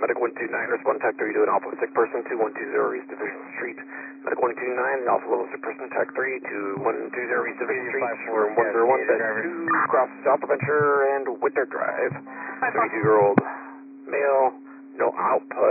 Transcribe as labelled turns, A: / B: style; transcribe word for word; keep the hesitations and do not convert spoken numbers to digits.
A: Medic one two nine, respond tech three to an Alpha sick person, two one two zero East Division Street. Medic one two nine, Alpha level sick person, tech three to one two zero East Division Street. Room one zero one, bed two, cross South Adventure and Winter Drive. thirty-two-year-old male, no output.